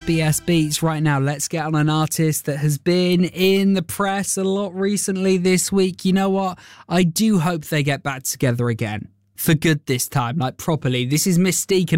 SBS Beats. Right now, let's get on an artist that has been in the press a lot recently this week. You know what? I do hope they get back together again. For good this time, like properly. This is Mystique